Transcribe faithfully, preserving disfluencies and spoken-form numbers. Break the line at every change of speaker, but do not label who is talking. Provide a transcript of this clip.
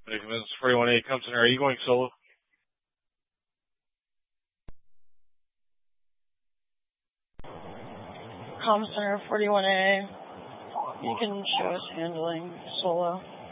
This forty-one A comes in. Are you going solo?
Com Center forty-one A. You can show us handling solo.